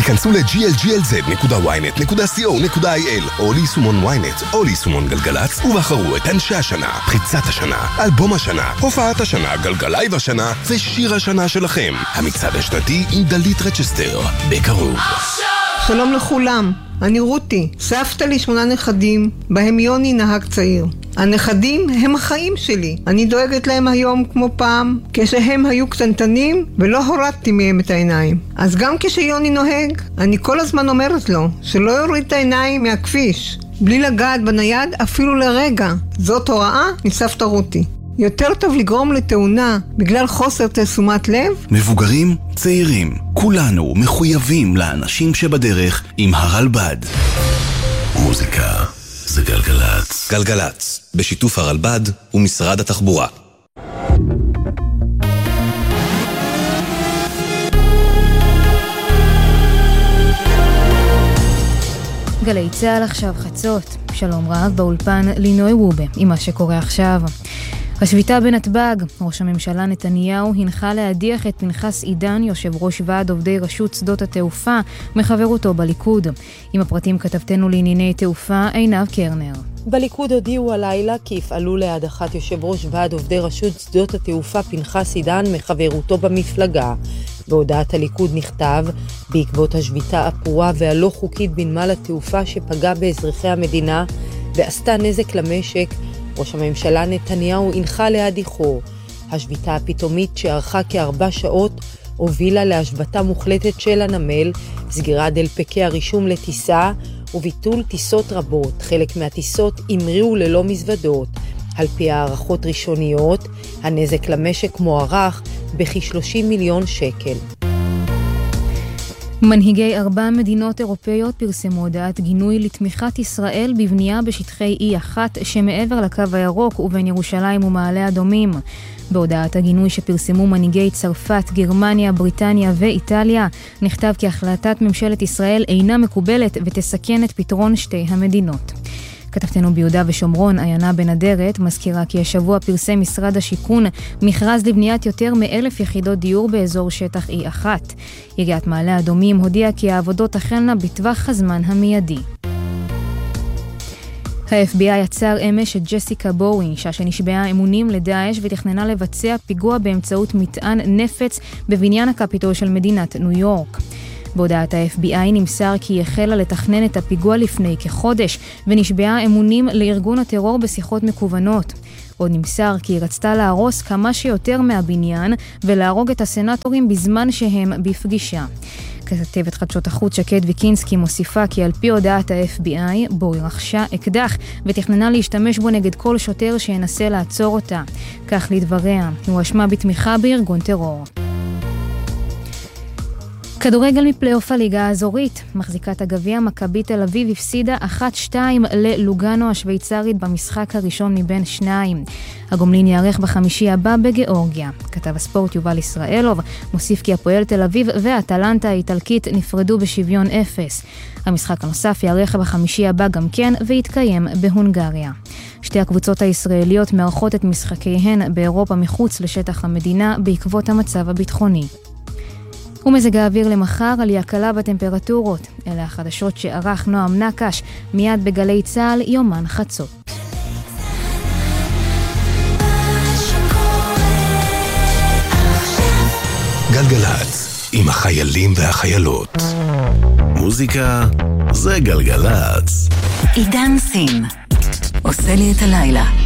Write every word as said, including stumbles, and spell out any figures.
היכנסו ל-ג'י אל ג'י אל זד נקודה וואי נט נקודה סי או נקודה איי אל או ליישומון וואי נט או ליישומון גלגלץ ובחרו את אנשי השנה, פריצת השנה, אלבום השנה, הופעת השנה, גלגלייב השנה ושיר השנה שלכם. המצעד השנתי עם דלית רצ'סטר, בקרוב. שלום לכולם, אני רותי, סבתא לי שמונה נכדים, בהם יוני נהג צעיר. הנכדים הם החיים שלי, אני דואגת להם היום כמו פעם, כשהם היו קטנטנים ולא הורדתי מהם את העיניים. אז גם כשיוני נוהג, אני כל הזמן אומרת לו שלא יוריד את העיניים מהכביש, בלי לגעת בנייד אפילו לרגע. זאת הוראה מסבתא רותי. יותר טוב לגרום לתאונה בגלל חוסר תשומת לב. מבוגרים, צעירים, כולנו מחויבים לאנשים שבדרך עם הרלב"ד. מוזיקה זה גלגלץ. גלגלץ, בשיתוף הרלב"ד ומשרד התחבורה. גלי צהל עכשיו חצות. שלום רב, באולפן לינוי וובה עם מה שקורה עכשיו. השביתה בנתב"ג, ראש הממשלה נתניהו הנחה להדיח את פנחס עידן, יושב ראש ועד עובדי רשות שדות התעופה, מחברותו בליכוד. עם הפרטים כתבתנו לענייני תעופה עינב קרנר. בליכוד הודיעו הלילה כי יפעלו להדחת יושב ראש ועד עובדי רשות שדות התעופה פנחס עידן מחברותו במפלגה. בהודעת הליכוד נכתב, בעקבות השביתה הפרועה והלא חוקית בנמל התעופה שפגע באזרחי המדינה ועשתה נזק למשק, ראש הממשלה נתניהו הנחה להדיחו. השביתה הפתאומית שערכה כארבע שעות הובילה להשבתה מוחלטת של הנמל, סגירת דלפקי הרישום לטיסה וביטול טיסות רבות. חלק מהטיסות המריאו ללא מזוודות. על פי הערכות ראשוניות, הנזק למשק מוערך בכ-שלושים מיליון שקל. מנהיגי ארבע מדינות אירופאיות פרסמו הודעת גינוי לתמיכת ישראל בבנייה בשטחי אי אחת שמעבר לקו הירוק ובין ירושלים ומעלה אדומים. בהודעת הגינוי שפרסמו מנהיגי צרפת, גרמניה, בריטניה ואיטליה, נכתב כי החלטת ממשלת ישראל אינה מקובלת ותסכן את פתרון שתי המדינות. כתבתנו ביהודה ושומרון, עיינה בן אדרת, מזכירה כי השבוע פרסם משרד השיכון מכרז לבניית יותר מאלף יחידות דיור באזור שטח אי אחת. עיריית מעלה אדומים הודיעה כי העבודות תחלנה בטווח הזמן המיידי. ה-אף בי איי עצר אמש את ג'סיקה בואווי, אישה שנשבעה אמונים לדאעש ותכננה לבצע פיגוע באמצעות מטען נפץ בבניין הקפיטול של מדינת ניו יורק. בהודעת ה-אף בי איי נמסר כי היא החלה לתכנן את הפיגוע לפני כחודש ונשבעה אמונים לארגון הטרור בשיחות מקוונות. עוד נמסר כי היא רצתה להרוס כמה שיותר מהבניין ולהרוג את הסנטורים בזמן שהם בפגישה. כתבת חדשות החוץ שקד ויקינסקי מוסיפה כי על פי הודעת ה-אף בי איי בואי רכשה אקדח ותכננה להשתמש בו נגד כל שוטר שינסה לעצור אותה. כך לדבריה, הוא אשמה בתמיכה בארגון טרור. כדורגל מפלייאוף הליגה האזורית, מחזיקת הגביע מכבי תל אביב הפסידה אחת שתיים ללוגאנו השוויצרית במשחק הראשון מבין שניים. הגומלין יערך בחמישי הבא בגיאורגיה. כתב הספורט יובל ישראלוב מוסיף כי הפועל תל אביב והאטלנטה האיטלקית נפרדו בשוויון אפס. המשחק הנוסף יערך בחמישי הבא גם כן ויתקיים בהונגריה. שתי הקבוצות הישראליות מארחות את משחקיהן באירופה מחוץ לשטח המדינה בעקבות המצב הביטחוני. ומזג האוויר למחר עלייה קלה בטמפרטורות. אלה החדשות שערך נועם נקש מיד בגלי צהל יומן חצות. גלגלץ עם החיילים והחיילות. מוזיקה זה גלגלץ. עידן סין עושה לי את הלילה.